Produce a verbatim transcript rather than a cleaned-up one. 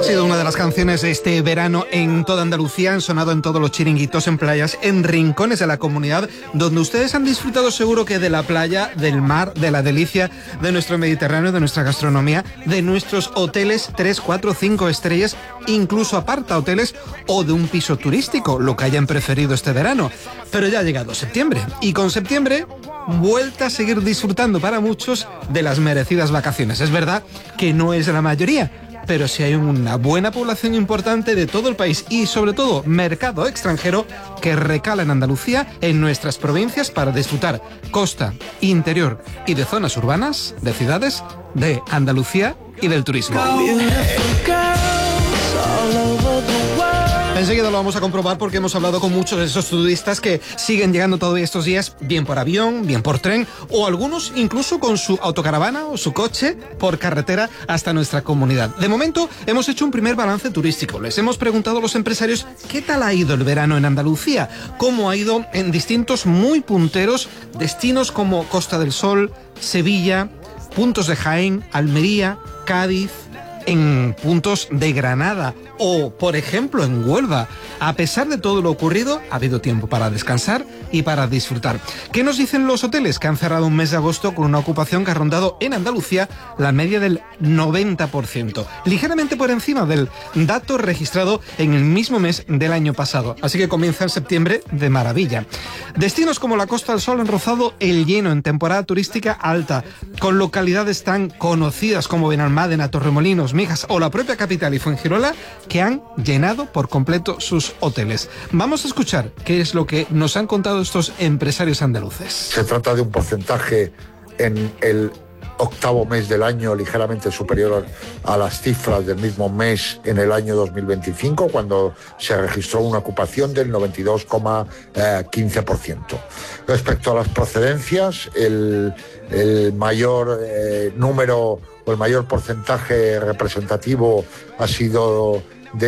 Ha sido una de las canciones de este verano en toda Andalucía, han sonado en todos los chiringuitos, en playas, en rincones de la comunidad, donde ustedes han disfrutado seguro que de la playa, del mar, de la delicia de nuestro Mediterráneo, de nuestra gastronomía, de nuestros hoteles tres, cuatro, cinco estrellas, incluso aparta hoteles o de un piso turístico, lo que hayan preferido este verano. Pero ya ha llegado septiembre y con septiembre vuelta a seguir disfrutando para muchos de las merecidas vacaciones. Es verdad que no es la mayoría, pero sí hay una buena población importante de todo el país y sobre todo mercado extranjero que recala en Andalucía, en nuestras provincias, para disfrutar costa, interior y de zonas urbanas, de ciudades, de Andalucía y del turismo. Enseguida lo vamos a comprobar porque hemos hablado con muchos de esos turistas que siguen llegando todavía estos días, bien por avión, bien por tren, o algunos incluso con su autocaravana o su coche por carretera hasta nuestra comunidad. De momento hemos hecho un primer balance turístico. Les hemos preguntado a los empresarios qué tal ha ido el verano en Andalucía, cómo ha ido en distintos muy punteros destinos como Costa del Sol, Sevilla, puntos de Jaén, Almería, Cádiz, en puntos de Granada o, por ejemplo, en Huelva. A pesar de todo lo ocurrido, ha habido tiempo para descansar y para disfrutar. ¿Qué nos dicen los hoteles que han cerrado un mes de agosto con una ocupación que ha rondado en Andalucía la media del noventa por ciento, ligeramente por encima del dato registrado en el mismo mes del año pasado? Así que comienza en septiembre de maravilla. Destinos como la Costa del Sol han rozado el lleno en temporada turística alta, con localidades tan conocidas como Benalmádena, Torremolinos, Mijas o la propia capital y Fuengirola, que han llenado por completo sus hoteles. Vamos a escuchar qué es lo que nos han contado estos empresarios andaluces. Se trata de un porcentaje en el octavo mes del año ligeramente superior a las cifras del mismo mes en el año dos mil veinticinco, cuando se registró una ocupación del noventa y dos coma quince por ciento. Respecto a las procedencias, el, el mayor eh, número o el mayor porcentaje representativo ha sido